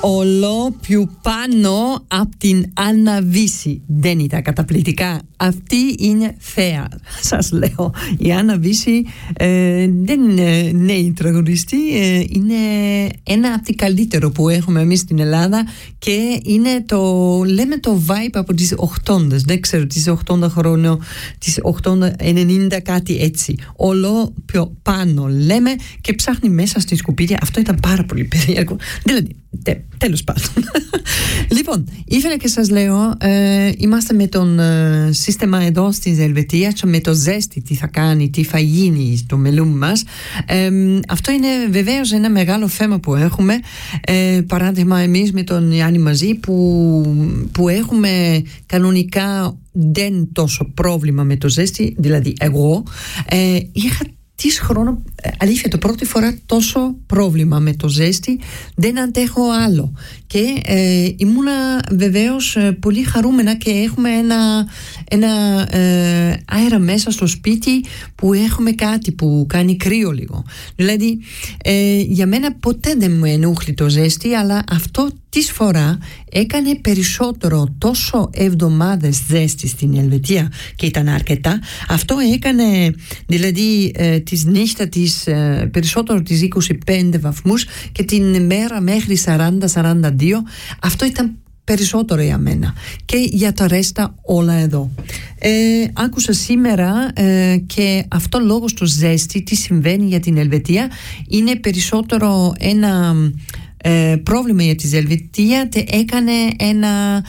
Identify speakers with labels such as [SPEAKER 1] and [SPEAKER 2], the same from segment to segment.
[SPEAKER 1] Όλο πιο πάνω από την Άννα Βύση. Δεν ήταν καταπληκτικά. Αυτή είναι θέα, σας λέω. Η Άννα Βύση δεν είναι νέη τραγουδιστή, είναι ένα από τα καλύτερο που έχουμε εμείς στην Ελλάδα και είναι λέμε το vibe από τις 80s. Δεν ξέρω, τις 80 χρόνια, τις 80-90 κάτι έτσι. Όλο πιο πάνω λέμε και ψάχνει μέσα στη σκουπίδια. Αυτό ήταν πάρα πολύ περίεργο. Δηλαδή, τέλος πάντων. Λοιπόν, ήθελα και σας λέω, είμαστε με τον σύστημα εδώ στην Ελβετία, με το ζέστη, τι θα κάνει, τι θα γίνει στο μελούμι μας. Αυτό είναι βεβαίως ένα μεγάλο θέμα που έχουμε. Παράδειγμα, εμείς με τον Ιάννη μαζί που έχουμε κανονικά δεν τόσο πρόβλημα με το ζέστη, δηλαδή εγώ είχα της χρόνου, αλήθεια, το πρώτη φορά τόσο πρόβλημα με το ζέστη, δεν αντέχω άλλο. Και ήμουνα βεβαίως πολύ χαρούμενα και έχουμε ένα αέρα μέσα στο σπίτι που έχουμε κάτι που κάνει κρύο λίγο. Δηλαδή, για μένα ποτέ δεν μου ενούχλει το ζέστη, αλλά αυτό της φορά έκανε περισσότερο τόσο εβδομάδες ζέστη στην Ελβετία και ήταν αρκετά. Αυτό έκανε δηλαδή της νύχτα της περισσότερο τις 25 βαθμούς και την μέρα μέχρι 40-42. Αυτό ήταν περισσότερο για μένα και για τα ρέστα όλα εδώ. Άκουσα σήμερα και αυτό λόγω στο ζέστη τι συμβαίνει για την Ελβετία είναι περισσότερο ένα πρόβλημα για τη Ελβετία. Έκανε ένα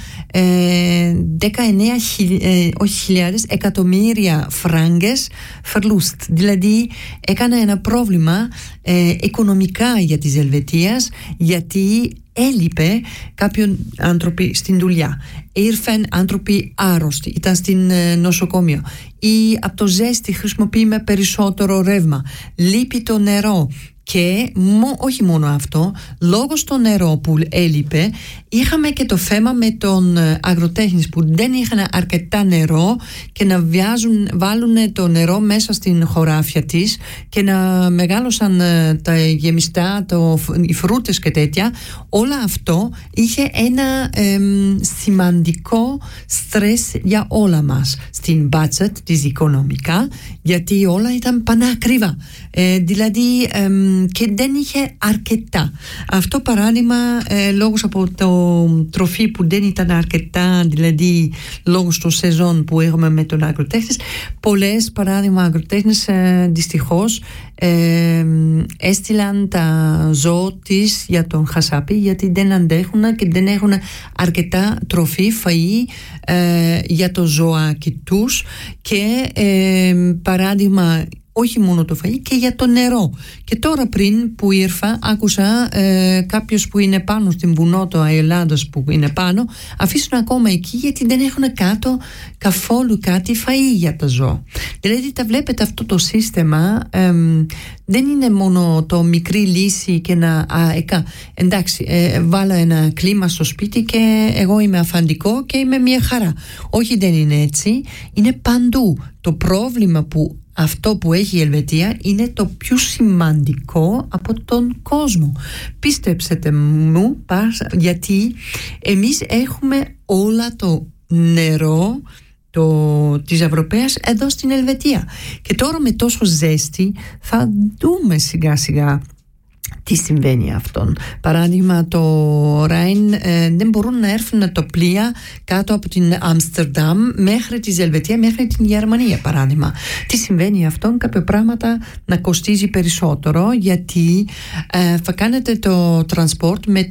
[SPEAKER 1] 19 εκατομμύρια φράγκες verlust. Δηλαδή έκανε ένα πρόβλημα οικονομικά για τη Ελβετία, γιατί έλειπε κάποιοι άνθρωποι στην δουλειά. Ήρθαν άνθρωποι άρρωστοι, ήταν στην νοσοκομείο ή από το ζέστη χρησιμοποιούμε περισσότερο ρεύμα, λείπει το νερό. Και όχι μόνο αυτό, λόγω στο νερό που έλειπε, είχαμε και το θέμα με τον αγροτέχνης που δεν είχαν αρκετά νερό και να βάλουν το νερό μέσα στην χωράφια της και να μεγάλωσαν τα γεμιστά, οι φρούτες και τέτοια. Όλο αυτό είχε ένα σημαντικό στρες για όλα μας στην budget της οικονομικά, γιατί όλα ήταν πανάκριβα. Δηλαδή και δεν είχε αρκετά. Αυτό παράδειγμα λόγω από το τροφή που δεν ήταν αρκετά, δηλαδή λόγω στο σεζόν που έχουμε με τον αγροτέχνης, πολλές παράδειγμα αγροτέχνης δυστυχώς έστειλαν τα ζώα της για τον χασάπι, γιατί δεν αντέχουν και δεν έχουν αρκετά τροφή, φαΐ για το ζωάκι τους και παράδειγμα όχι μόνο το φαΐ και για το νερό. Και τώρα πριν που ήρθα άκουσα κάποιος που είναι πάνω στην βουνό του Ελλάδος που είναι πάνω αφήσουν ακόμα εκεί γιατί δεν έχουν κάτω καθόλου κάτι φαΐ για τα ζώα. Δηλαδή τα βλέπετε αυτό το σύστημα δεν είναι μόνο το μικρή λύση και εντάξει βάλω ένα κλίμα στο σπίτι και εγώ είμαι αφαντικό και είμαι μια χαρά. Όχι, δεν είναι έτσι, είναι παντού. Το πρόβλημα που αυτό που έχει η Ελβετία είναι το πιο σημαντικό από τον κόσμο. Πίστεψτε μου, γιατί εμείς έχουμε όλα το νερό της Ευρωπαίας εδώ στην Ελβετία. Και τώρα με τόσο ζέστη θα δούμε σιγά σιγά τι συμβαίνει αυτόν. Παράδειγμα, το Ράιν δεν μπορούν να έρθουν τα πλοία κάτω από την Άμστερνταμ μέχρι τη Ελβετία, μέχρι την Γερμανία. Παράδειγμα, τι συμβαίνει αυτόν, κάποια πράγματα να κοστίζει περισσότερο, γιατί θα κάνετε το transport με